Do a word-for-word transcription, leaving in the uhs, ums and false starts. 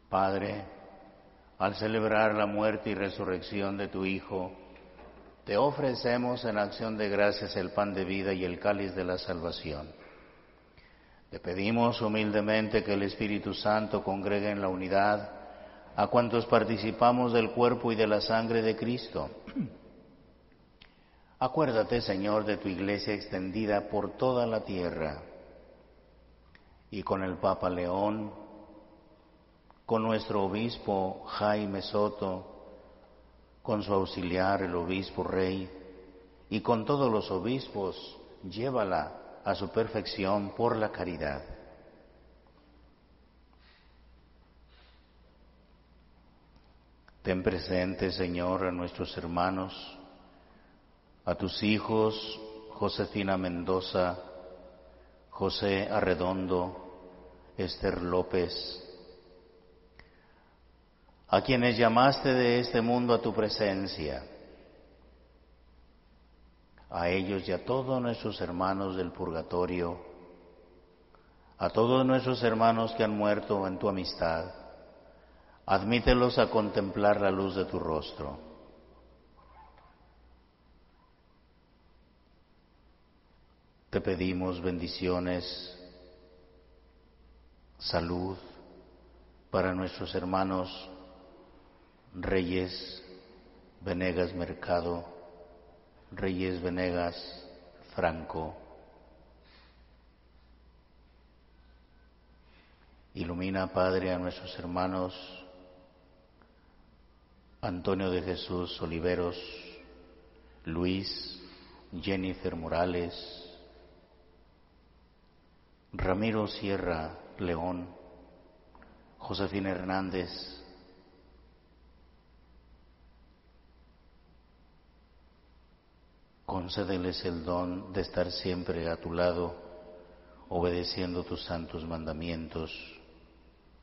Padre, al celebrar la muerte y resurrección de tu Hijo, te ofrecemos en acción de gracias el pan de vida y el cáliz de la salvación. Te pedimos humildemente que el Espíritu Santo congregue en la unidad a cuantos participamos del cuerpo y de la sangre de Cristo. Acuérdate, Señor, de tu Iglesia extendida por toda la tierra, y con el Papa León, con nuestro obispo Jaime Soto, con su auxiliar el obispo Rey, y con todos los obispos, llévala a su perfección por la caridad. Ten presente, Señor, a nuestros hermanos, a tus hijos Josefina Mendoza, José Arredondo, Esther López, a quienes llamaste de este mundo a tu presencia, a ellos y a todos nuestros hermanos del purgatorio, a todos nuestros hermanos que han muerto en tu amistad, admítelos a contemplar la luz de tu rostro. Te pedimos bendiciones, salud para nuestros hermanos Reyes Venegas Mercado, Reyes Venegas Franco. Ilumina, Padre, a nuestros hermanos Antonio de Jesús Oliveros, Luis, Jennifer Morales, Ramiro Sierra León, Josefina Hernández, concédeles el don de estar siempre a tu lado, obedeciendo tus santos mandamientos.